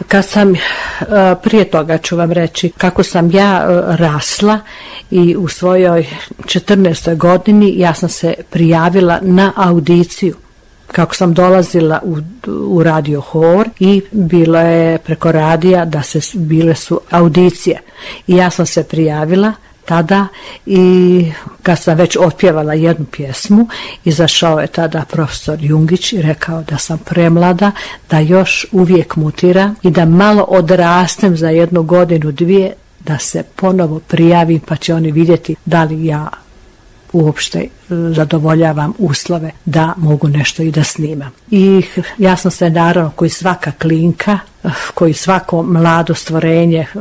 Kad sam, prije toga ću vam reći, kako sam ja rasla i u svojoj 14. godini ja sam se prijavila na audiciju. Kako sam dolazila u Radio Hor i bilo je preko radija bile su audicije. I ja sam se prijavila tada i kad sam već otpjevala jednu pjesmu, izašao je tada profesor Jungić i rekao da sam premlada, da još uvijek mutiram i da malo odrastem za 1 godinu, 2, da se ponovo prijavim pa će oni vidjeti da li ja uopšte zadovoljavam uslove da mogu nešto i da snimam. I ja sam se naravno, koji svaka klinka, koji svako mlado stvorenje